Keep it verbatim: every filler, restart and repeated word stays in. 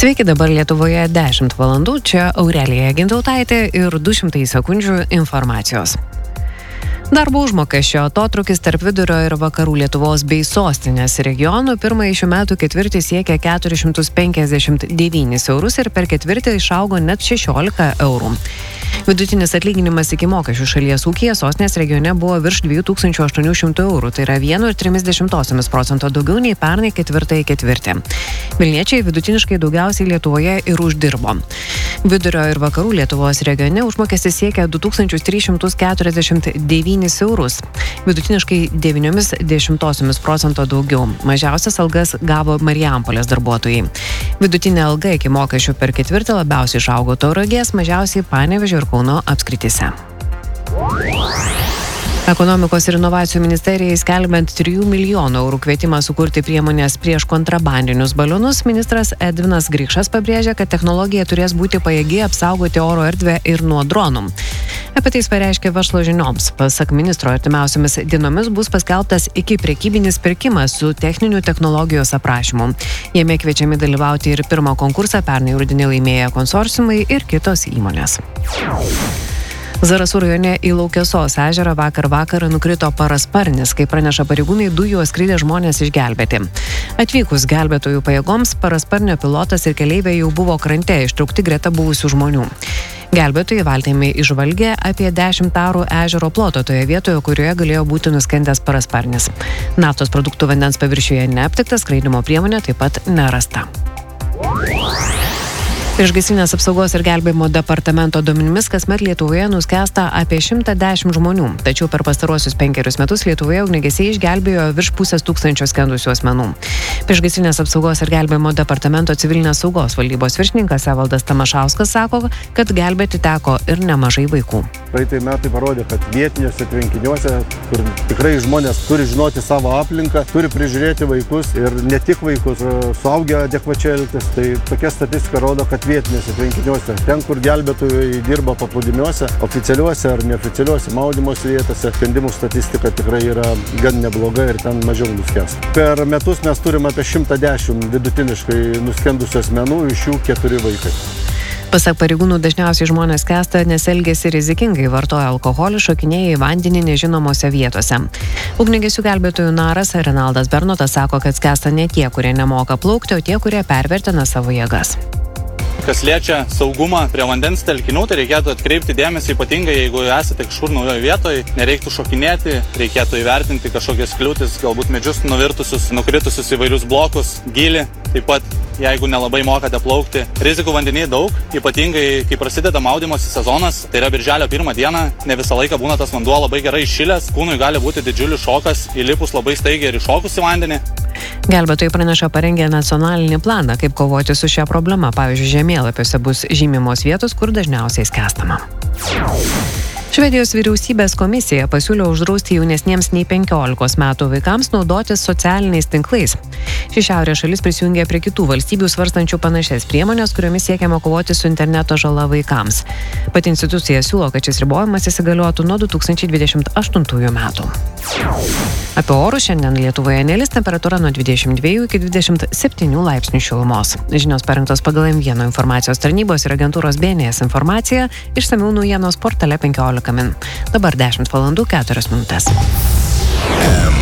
Sveiki, dabar Lietuvoje dešimt valandų, čia Aurelija Gintautaitė ir du šimtai sekundžių informacijos. Darbo užmokesčio atotrūkis tarp vidurio ir vakarų Lietuvos bei sostinės regionų pirmąjį šių metų ketvirtį siekia keturis šimtus penkiasdešimt devynis eurus ir per ketvirtį išaugo net šešiolika eurų. Vidutinis atlyginimas iki mokesčių šalies ūkyje sostinės regione buvo virš dviejų tūkstančių aštuonių šimtų eurų, tai yra vienu ir trimis dešimtosiomis procento daugiau nei pernai ketvirtąjį ketvirtį. Vilniečiai vidutiniškai daugiausiai Lietuvoje ir uždirbo. Vidurio ir vakarų Lietuvos regione užmokestis siekia du tūkstančius tris šimtus keturiasdešimt devynis eurus, vidutiniškai devyniomis dešimtosiomis procento daugiau. Mažiausias algas gavo Marijampolės darbuotojai. Vidutinė alga iki mokesčių per ketvirtį labiausiai išaugo Tauragės, mažiausiai Panevėžio ir Kauno apskrityse. Ekonomikos ir inovacijų ministerijai skelbiant trijų milijonų eurų kvietimą sukurti priemonės prieš kontrabandinius balionus, ministras Edvinas Grikšas pabrėžė, kad technologija turės būti pajėgi apsaugoti oro erdvę ir nuo dronų. Apie tai pareiškė verslo žinioms. Pasak ministro, artimiausiamis dienomis bus paskelbtas iki prekybinis pirkimas su techninių technologijos aprašymu. Jame kviečiami dalyvauti ir pirmą konkursą pernai rudenį laimėję konsorciumai ir kitos įmonės. Zarasų rajone į Laukesos ežerą vakar vakarą nukrito parasparnis, kai praneša pareigūnai, du juo skridę žmonės išgelbėti. Atvykus gelbėtojų pajėgoms, parasparnio pilotas ir keleiviai jau buvo krante, ištraukti greta buvusių žmonių. Gelbėtojai valtimi išvalgė apie dešimt arų ežero ploto toje vietoje, kurioje galėjo būti nuskendęs parasparnis. Naftos produktų vandens paviršiuje neaptikta, skraidymo priemonė taip pat nerasta. Priešgaisrinės apsaugos ir gelbėjimo departamento duomenimis kasmet Lietuvoje nuskęsta apie šimtą dešimt žmonių, tačiau per pastaruosius penkerius metus Lietuvoje ugniagesiai išgelbėjo virš pusės tūkstančio skendusių asmenų. Priešgaisrinės apsaugos ir gelbėjimo departamento civilinės saugos valdybos viršininkas Evaldas Tamašauskas sako, kad gelbėti teko ir nemažai vaikų. Praeitai metai parodė, kad vietiniuose tvenkiniuose, kur tikrai žmonės turi žinoti savo aplinką, turi prižiūrėti vaikus ir ne tik vaikus, suaugę adekvačiai elgtis, tai tokia statistika rodo, kad vietinėse tvenkiniuose, ten, kur gelbėtojai dirba paplūdimiuose, oficialiuose ar neoficialiuose maudymosi vietose, skendimų statistika tikrai yra gan nebloga ir ten mažiau nuskęsta. Per metus mes turim apie šimtą dešimt vidutiniškai nuskendusių asmenų, iš jų keturi vaikai. Pasak pareigūnų, dažniausiai žmonės skęsta, nes elgiasi rizikingai, vartoja alkoholį, šokinėja į vandenį nežinomose vietose. Ugniagesių gelbėtojų naras Renaldas Bernotas sako, kad skęsta ne tie, kurie nemoka plaukti, o tie, kurie pervertina savo jėgas. Kas liečia saugumą prie vandens telkinių, tai reikėtų atkreipti dėmesį, ypatingai jeigu esate kažkur naujoje vietoje, nereiktų šokinėti, reikėtų įvertinti kažkokias kliūtis, galbūt medžius nuvirtusius, nukritusius įvairius blokus, gylį, taip pat jeigu nelabai mokate plaukti. Rizikų vandenyje daug, ypatingai kai prasideda maudymosi sezonas, tai yra birželio pirmą dieną, ne visą laiką būna tas vanduo labai gerai įšilęs, kūnui gali būti didžiulis šokas, įlipus labai staigiai ir iššokus į vandenį. Gelbėtojai praneša parengę nacionalinį planą, kaip kovoti su šia problema. Pavyzdžiui, žemėlapiuose bus žymimos vietos, kur dažniausiai skęstama. Švedijos vyriausybės komisija pasiūlė uždrausti jaunesniems nei penkiolikos metų vaikams naudotis socialiniais tinklais. Ši šiaurės šalis prisijungė prie kitų valstybių svarstančių panašias priemonės, kuriomis siekiama kovoti su interneto žala vaikams. Pati institucija siūlo, kad šis ribojimas įsigaliotų nuo du tūkstančiai dvidešimt aštuntųjų metų. Apie orus šiandien Lietuvoje nelis, temperatūra nuo dvidešimt dviejų iki dvidešimt septynių laipsnių šilumos. Žinios parengtos pagal M vienas informacijos tarnybos ir agentūros B N S informaciją, išsamiau naujienos portale penkiolika min. Dabar dešimt valandų keturios minutės.